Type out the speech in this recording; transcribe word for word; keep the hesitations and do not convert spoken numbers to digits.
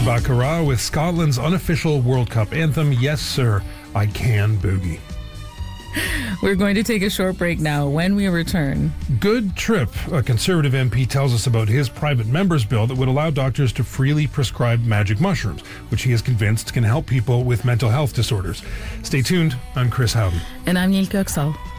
Baccarat with Scotland's unofficial World Cup anthem, Yes Sir, I Can Boogie. We're going to take a short break now. When we return, Good Trip, a Conservative M P, tells us about his private member's bill that would allow doctors to freely prescribe magic mushrooms, which he is convinced can help people with mental health disorders. Stay tuned. I'm Chris Howden. And I'm Neil Coxall.